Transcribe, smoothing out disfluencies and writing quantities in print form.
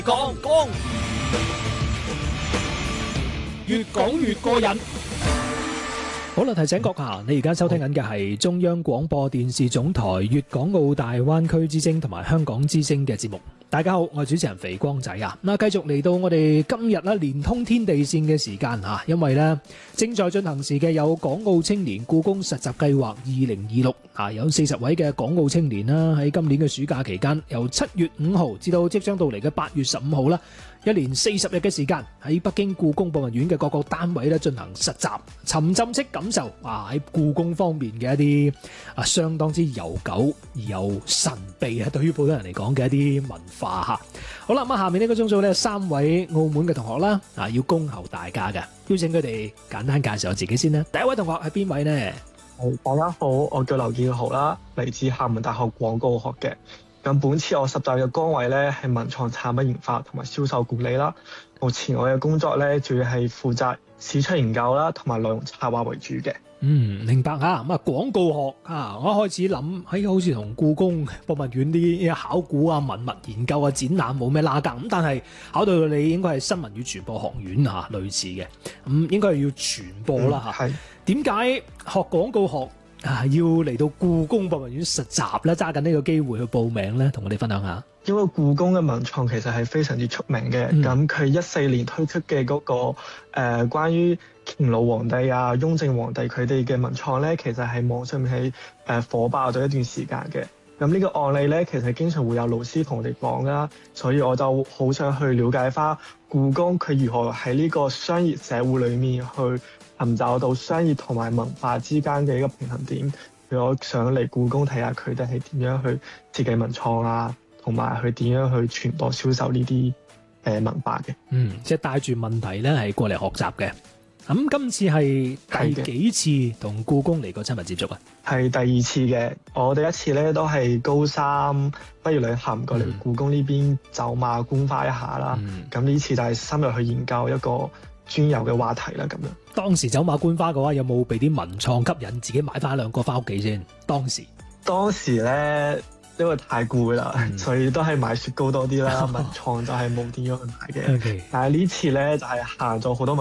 講，越講越過癮。好啦，提醒閣下，你而家收聽緊嘅係中央廣播電視總台粵港澳大灣區之聲同埋香港之聲嘅節目。大家好，我係主持人肥光仔啊。繼續嚟到我哋今日連通天地線嘅時間啊，因為呢正在進行時嘅有港澳青年故宮實習計劃2026啊，有40位嘅港澳青年啦，喺今年嘅暑假期間，由7月5號至到即將到嚟嘅8月15號啦，一連40日嘅時間喺北京故宮博物院嘅各個單位咧進行實習，沉浸式感受喺故宮方面嘅一啲相當之悠久而又神秘對於普通人嚟講嘅一啲文化嚇。好啦，咁下面呢個鐘數呢，3位澳門嘅同學啦，要恭候大家嘅，邀請佢哋簡單介紹下自己先啦。第一位同學係邊位呢？ 大家好，我叫劉建豪啦，嚟自廈門大學廣告學嘅。咁本次我實習嘅崗位咧係文創產品研發同埋銷售管理啦。目前我嘅工作咧主要係負責市場研究啦同埋內容策劃為主嘅。 明白啊。咁廣告學我一開始諗喺好似同故宮博物院啲考古文物研究展覽冇咩拉更，咁但係考到你應該係新聞與傳播學院類似嘅，咁應該係要傳播啦嚇。點解學廣告學要嚟到故宮博物院實習咧？揸緊呢個機會去報名咧，同我哋分享下。 因為故宮嘅文創其實係非常之出名嘅，咁佢14年推出嘅嗰個關於乾隆皇帝雍正皇帝佢哋嘅文創咧，其實喺網上面係火爆咗一段時間嘅。咁呢個案例咧，其實經常會有老師同我哋講啦，所以我就好想去了解翻故宮佢如何喺呢個商業社會裏面去尋找到商業同埋文化之間嘅一個平衡點。我想嚟故宮睇下佢哋係點樣去設計文創同埋去點樣去傳播銷售呢啲文化嘅。 即係帶住問題咧係過嚟學習嘅。咁今次係第幾次同故宮嚟過親密接觸啊？ 係第2次嘅。我第一次咧都係高三畢業旅行過嚟故宮呢邊走馬觀花一下啦。咁呢次就係深入去研究一個專有嘅話題啦。咁樣當時走馬觀花嘅話，有冇被啲文創吸引，自己買翻2個翻屋企先？當時咧，因為太攰啦，所以都係買雪糕多啲啦。文創就係冇點樣去買嘅。但係呢次咧就係行咗好多